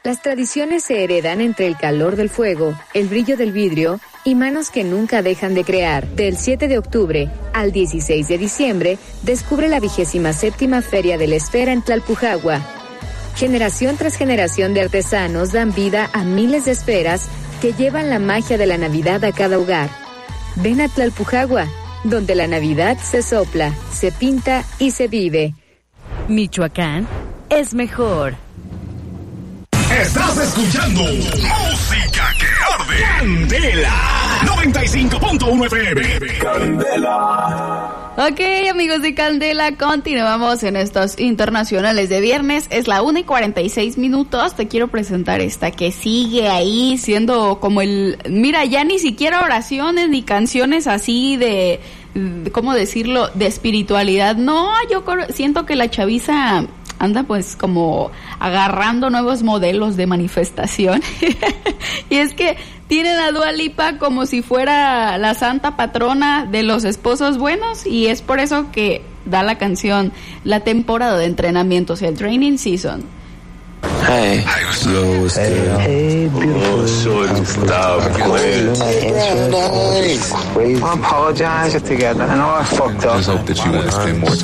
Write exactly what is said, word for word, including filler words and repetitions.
Las tradiciones se heredan entre el calor del fuego, el brillo del vidrio y manos que nunca dejan de crear. Del siete de octubre al dieciséis de diciembre, descubre la vigésima séptima Feria de la Esfera en Tlalpujagua. Generación tras generación de artesanos dan vida a miles de esferas que llevan la magia de la Navidad a cada hogar. Ven a Tlalpujagua, donde la Navidad se sopla, se pinta y se vive. Michoacán es mejor. Estás escuchando Música que Arde. Candela noventa y cinco punto uno F M. Candela. Ok, amigos de Candela, continuamos en estos internacionales de viernes. Es la una y cuarenta y seis minutos. Te quiero presentar esta que sigue ahí siendo como el... Mira, ya ni siquiera oraciones ni canciones así de... ¿Cómo decirlo? De espiritualidad. No, yo siento que la chaviza anda pues como agarrando nuevos modelos de manifestación. Y es que tienen a Dua Lipa como si fuera la santa patrona de los esposos buenos, y es por eso que da la canción la temporada de entrenamiento, o sea, el training season. Hey, hello, hey, hey, beautiful. Oh, shorty, stop playing. I apologize together. I know I fucked up. I just hope that you want to spend more time.